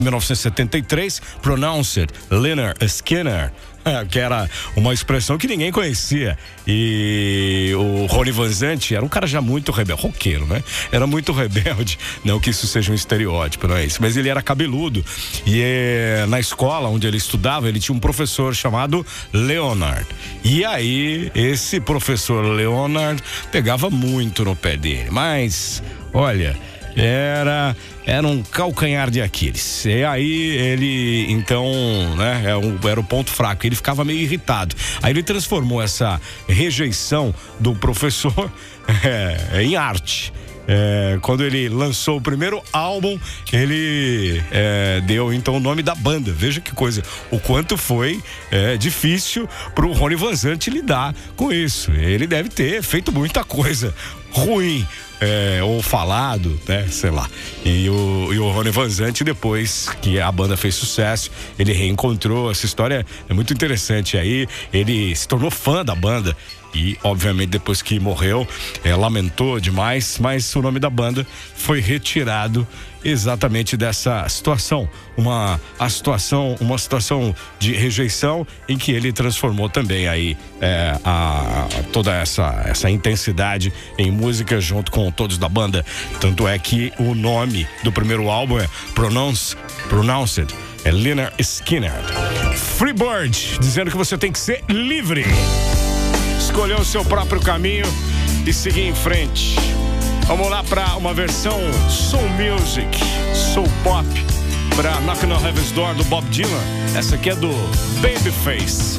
1973, Pronounced, Lynyrd Skynyrd, que era uma expressão que ninguém conhecia. E o Ronnie Van Zant era um cara já muito rebelde, roqueiro, né? Era muito rebelde, não que isso seja um estereótipo, não é isso, mas ele era cabeludo. E na escola onde ele estudava, ele tinha um professor chamado Leonard. E aí, esse professor Leonard pegava muito no pé dele, mas, olha, era um calcanhar de Aquiles. E aí ele, então, né, era o ponto fraco. Ele ficava meio irritado. Aí ele transformou essa rejeição do professor em arte. Quando ele lançou o primeiro álbum, ele deu então o nome da banda. Veja que coisa, o quanto foi difícil pro Ronnie Van Zant lidar com isso. Ele deve ter feito muita coisa ruim, ou falado, né, sei lá. E o Ronnie Van Zant, depois que a banda fez sucesso, ele reencontrou. Essa história é muito interessante. Aí ele se tornou fã da banda e, obviamente, depois que morreu, lamentou demais, mas o nome da banda foi retirado exatamente dessa situação, uma situação de rejeição em que ele transformou também aí toda essa intensidade em música junto com todos da banda. Tanto é que o nome do primeiro álbum é Pronounced, Lynyrd Skynyrd. Freebird, dizendo que você tem que ser livre, escolher o seu próprio caminho e seguir em frente. Vamos lá para uma versão soul music, soul pop, para Knockin' on Heaven's Door do Bob Dylan. Essa aqui é do Babyface.